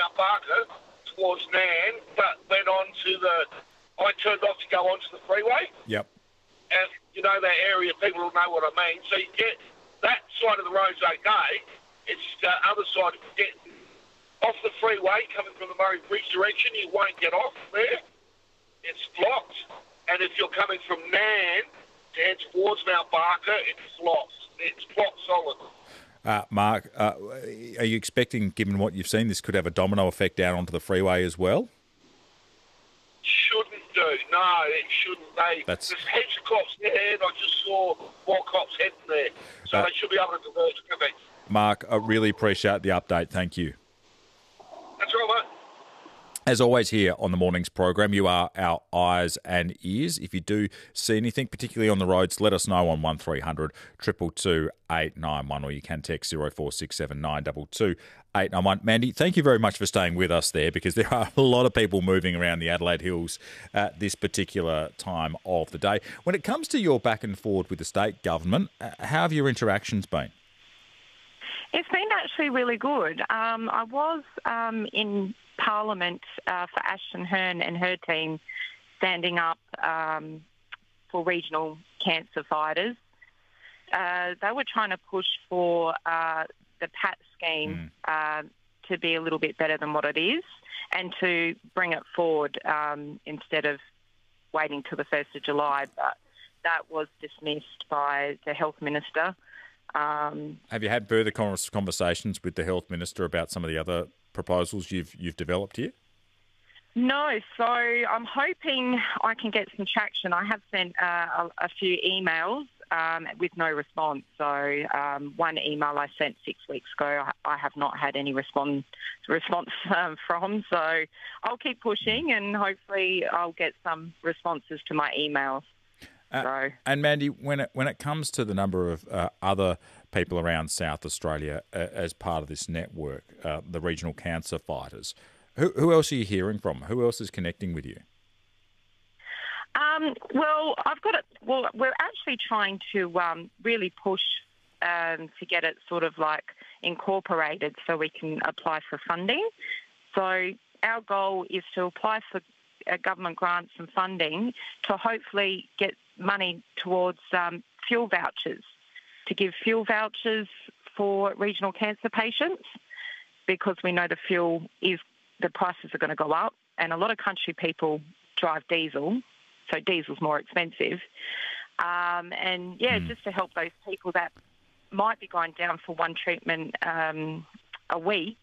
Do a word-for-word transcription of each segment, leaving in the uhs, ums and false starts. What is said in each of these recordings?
Mount Barker towards Nan, but went on to the... I turned off to go onto the freeway. Yep. And you know that area, people will know what I mean. So you get that side of the road's okay. It's the other side, if you get off the freeway coming from the Murray Bridge direction, you won't get off there. It's blocked. And if you're coming from Nan to head towards Mount Barker, it's blocked. It's blocked solid. Uh, Mark, uh, are you expecting, given what you've seen, this could have a domino effect down onto the freeway as well? Shouldn't do. No, it shouldn't. They, That's... There's heaps of cops there, and I just saw more cops heading there. So uh, they should be able to diverge quickly. Mark, I really appreciate the update. Thank you. That's right, mate. As always here on the morning's program, you are our eyes and ears. If you do see anything, particularly on the roads, let us know on one three hundred two two two eight nine one, or you can text zero four six seven nine two two eight nine one. Mandy, thank you very much for staying with us there, because there are a lot of people moving around the Adelaide Hills at this particular time of the day. When it comes to your back and forward with the state government, how have your interactions been? It's been actually really good. Um, I was um, in Parliament uh, for Ashton Hearn and her team standing up um, for regional cancer fighters. Uh, they were trying to push for uh, the P A T scheme mm. uh, to be a little bit better than what it is, and to bring it forward um, instead of waiting till the first of July. But that was dismissed by the Health Minister. Um, Have you had further conversations with the Health Minister about some of the other proposals you've you've developed here? No, so I'm hoping I can get some traction. I have sent uh, a, a few emails um, with no response. So um, one email I sent six weeks ago, I, I have not had any respond, response um, from. So I'll keep pushing, and hopefully I'll get some responses to my emails. Uh, so. And Mandy, when it when it comes to the number of uh, other people around South Australia uh, as part of this network, uh, the regional cancer fighters, who, who else are you hearing from? Who else is connecting with you? Um, well, I've got it. Well, we're actually trying to um, really push um, to get it sort of like incorporated so we can apply for funding. So our goal is to apply for uh, government grants and funding to hopefully get money towards um, fuel vouchers, to give fuel vouchers for regional cancer patients, because we know the fuel is, the prices are going to go up, and a lot of country people drive diesel, so diesel's more expensive. Um, and yeah, mm. just to help those people that might be going down for one treatment um, a week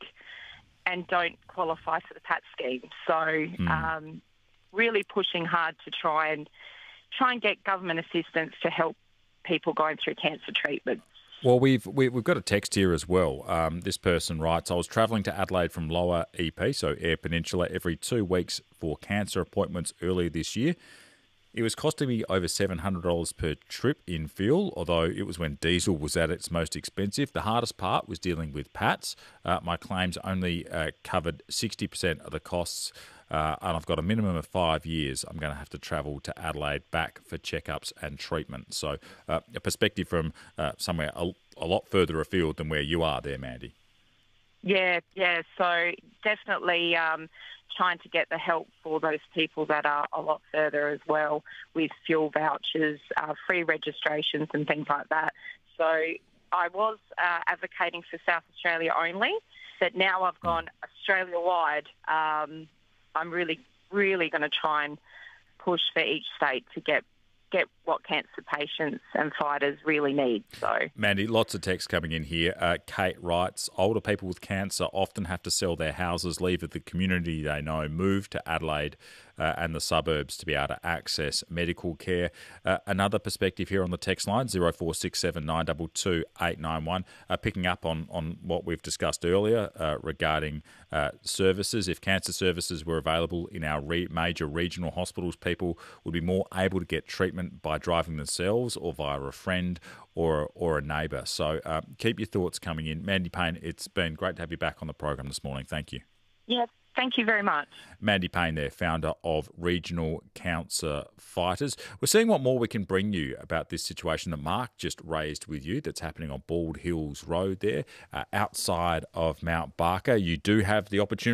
and don't qualify for the P A T scheme. So mm. um, really pushing hard to try and try and get government assistance to help people going through cancer treatment. Well, we've we, we've got a text here as well. Um, this person writes, I was travelling to Adelaide from Lower E P, so Eyre Peninsula, every two weeks for cancer appointments earlier this year. It was costing me over seven hundred dollars per trip in fuel, although it was when diesel was at its most expensive. The hardest part was dealing with P A Ts. Uh, my claims only uh, covered sixty percent of the costs, uh, and I've got a minimum of five years. I'm going to have to travel to Adelaide back for checkups and treatment. So uh, a perspective from uh, somewhere a, a lot further afield than where you are there, Mandy. Yeah, yeah. So definitely um, trying to get the help for those people that are a lot further as well, with fuel vouchers, uh, free registrations and things like that. So I was uh, advocating for South Australia only, but now I've gone Australia-wide. Um, I'm really, really going to try and push for each state to get get what cancer patients and fighters really need. So, Mandy, lots of text coming in here. Uh, Kate writes, older people with cancer often have to sell their houses, leave the community they know, move to Adelaide uh, and the suburbs to be able to access medical care. Uh, another perspective here on the text line, zero four six seven nine two two eight nine one, uh, picking up on, on what we've discussed earlier uh, regarding uh, services. If cancer services were available in our re- major regional hospitals, people would be more able to get treatment by driving themselves or via a friend or or a neighbour. So uh, keep your thoughts coming in. Mandy Payne, it's been great to have you back on the program this morning. Thank you. Yes, thank you very much. Mandy Payne there, founder of Regional Cancer Fighters. We're seeing what more we can bring you about this situation that Mark just raised with you that's happening on Bald Hills Road there uh, outside of Mount Barker. You do have the opportunity